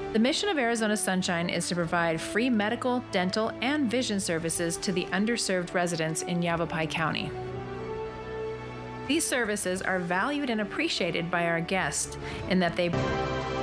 The mission of Arizona Sunshine is to provide free medical, dental, and vision services to the underserved residents in Yavapai County. These services are valued and appreciated by our guests in that they